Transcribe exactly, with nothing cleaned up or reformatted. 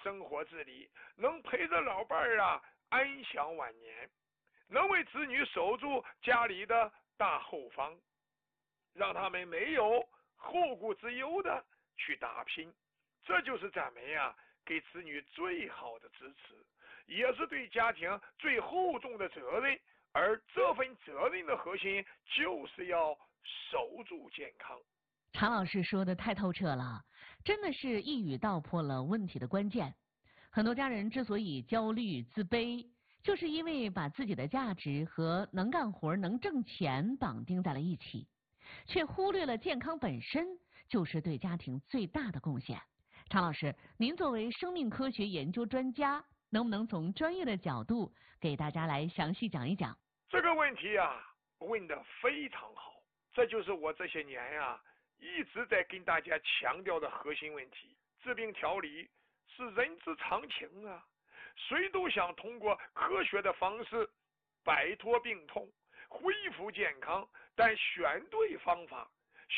生活自理，能陪着老伴儿啊安享晚年，能为子女守住家里的大后方，让他们没有后顾之忧的去打拼。这就是咱们呀给子女最好的支持，也是对家庭最厚重的责任。而这份责任的核心就是要守住健康。 常老师说的太透彻了，真的是一语道破了问题的关键。很多家人之所以焦虑自卑，就是因为把自己的价值和能干活能挣钱绑定在了一起，却忽略了健康本身就是对家庭最大的贡献。常老师，您作为生命科学研究专家，能不能从专业的角度给大家来详细讲一讲？ 这个问题啊问得非常好，这就是我这些年呀一直在跟大家强调的核心问题。治病调理是人之常情啊，谁都想通过科学的方式摆脱病痛，恢复健康，但选对方法